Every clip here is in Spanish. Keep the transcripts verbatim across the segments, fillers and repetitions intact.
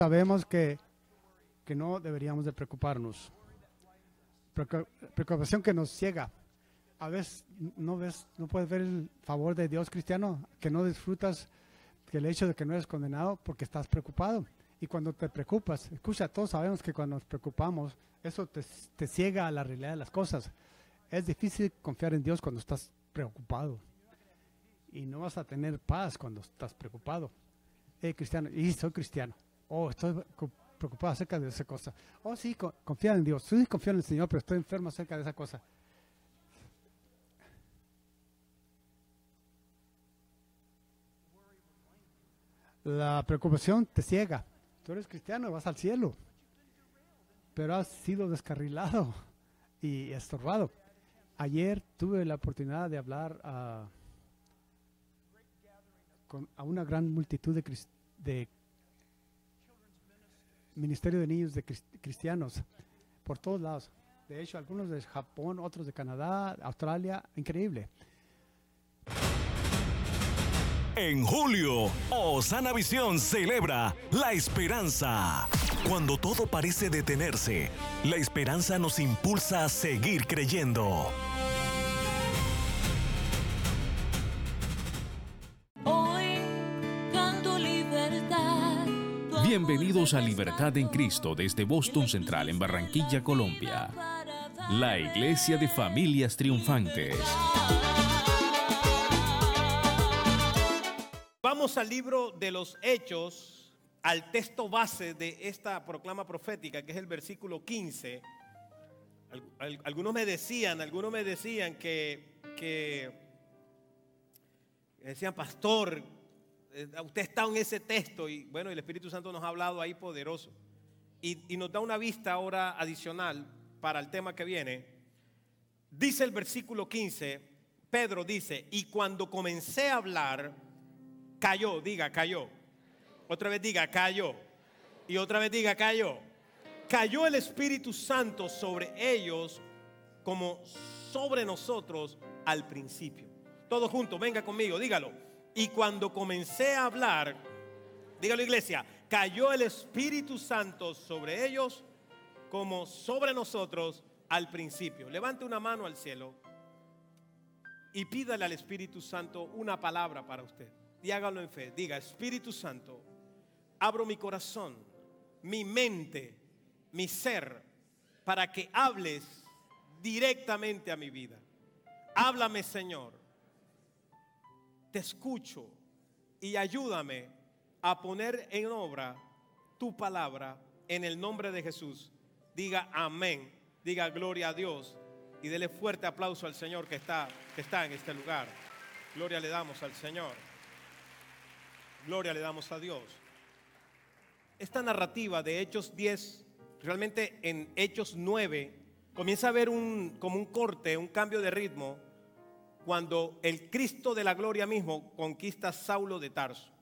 Sabemos que, que no deberíamos de preocuparnos. Preocupación que nos ciega. A veces no ves, no puedes ver el favor de Dios cristiano, que no disfrutas el hecho de que no eres condenado porque estás preocupado. Y cuando te preocupas, escucha, todos sabemos que cuando nos preocupamos, eso te, te ciega a la realidad de las cosas. Es difícil confiar en Dios cuando estás preocupado. Y no vas a tener paz cuando estás preocupado. Hey, cristiano, y soy cristiano. Oh, estoy preocupado acerca de esa cosa. Oh, sí, confía en Dios. Sí, confío en el Señor, pero estoy enfermo acerca de esa cosa. La preocupación te ciega. Tú eres cristiano y vas al cielo, pero has sido descarrilado y estorbado. Ayer tuve la oportunidad de hablar a, con, a una gran multitud de, de ministerio de niños de cristianos por todos lados. De hecho, algunos de Japón, otros de Canadá, Australia, increíble. En julio, Osana Visión celebra la esperanza. Cuando todo parece detenerse, la esperanza nos impulsa a seguir creyendo. Hoy canto libertad. Bienvenidos a Libertad en Cristo desde Boston Central en Barranquilla, Colombia. La Iglesia de Familias Triunfantes. Vamos al libro de los Hechos, al texto base de esta proclama profética, que es el versículo quince. Algunos me decían, algunos me decían que, que decían, pastor, usted está en ese texto, y bueno, el Espíritu Santo nos ha hablado ahí poderoso, y, y nos da una vista ahora adicional para el tema que viene. Dice el versículo quince, Pedro dice, y cuando comencé a hablar, cayó, diga, cayó. Otra vez diga, cayó. Y otra vez diga, cayó. Cayó el Espíritu Santo sobre ellos como sobre nosotros al principio. Todos juntos, venga conmigo, dígalo. Y cuando comencé a hablar, dígalo, iglesia, cayó el Espíritu Santo sobre ellos como sobre nosotros al principio. Levante una mano al cielo y pídale al Espíritu Santo una palabra para usted. Y hágalo en fe. Diga, Espíritu Santo, abro mi corazón, mi mente, mi ser, para que hables directamente a mi vida. Háblame, Señor. Te escucho y ayúdame a poner en obra tu palabra en el nombre de Jesús. Diga amén. Diga gloria a Dios. Y dele fuerte aplauso al Señor que está, que está en este lugar. Gloria le damos al Señor. Gloria le damos a Dios. Esta narrativa de Hechos diez, realmente en Hechos nueve, comienza a haber un, como un corte, un cambio de ritmo, cuando el Cristo de la gloria mismo conquista a Saulo de Tarso.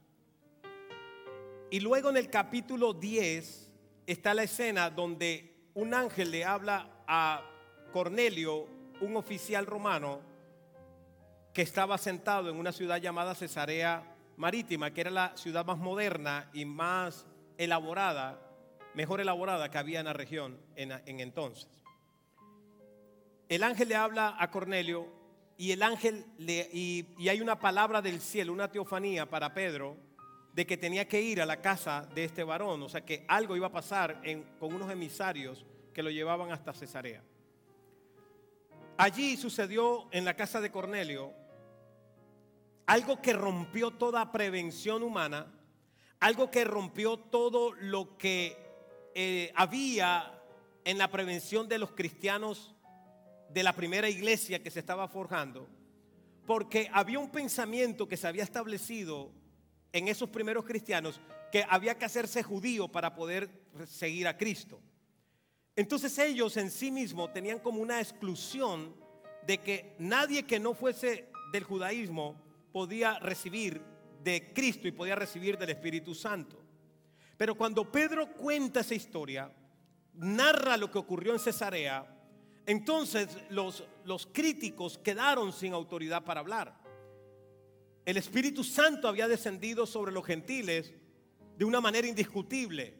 Y luego en el capítulo diez está la escena donde un ángel le habla a Cornelio, un oficial romano que estaba sentado en una ciudad llamada Cesarea Marítima, que era la ciudad más moderna y más elaborada, mejor elaborada que había en la región en, en entonces. El ángel le habla a Cornelio y el ángel le, y, y hay una palabra del cielo, una teofanía para Pedro de que tenía que ir a la casa de este varón, o sea que algo iba a pasar en, con unos emisarios que lo llevaban hasta Cesarea. Allí sucedió en la casa de Cornelio algo que rompió toda prevención humana, algo que rompió todo lo que eh, había en la prevención de los cristianos de la primera iglesia que se estaba forjando, porque había un pensamiento que se había establecido en esos primeros cristianos que había que hacerse judío para poder seguir a Cristo. Entonces ellos en sí mismos tenían como una exclusión de que nadie que no fuese del judaísmo podía recibir de Cristo y podía recibir del Espíritu Santo. Pero cuando Pedro cuenta esa historia, narra lo que ocurrió en Cesarea, entonces los, los críticos quedaron sin autoridad para hablar. El Espíritu Santo había descendido sobre los gentiles de una manera indiscutible.